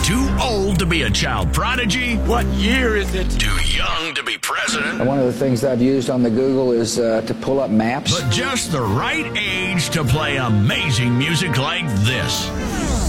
Too old to be a child prodigy? What year is it? Too young to be president? One of the things I've used on the Google is to pull up maps. But just the right age to play amazing music like this.